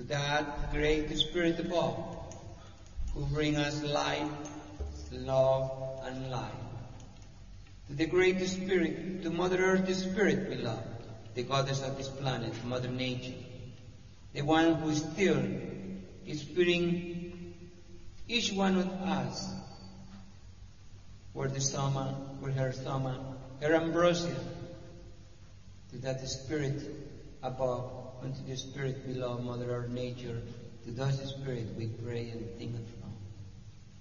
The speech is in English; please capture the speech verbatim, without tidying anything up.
to that great Spirit above, who bring us light, love, and life. To the great Spirit, to Mother Earth Spirit we love, the goddess of this planet, Mother Nature, the one who still is filling each one of us with the soma, with her soma, her ambrosia, to that Spirit above, and to the Spirit below, Mother Earth Nature, to those Spirit we pray and think of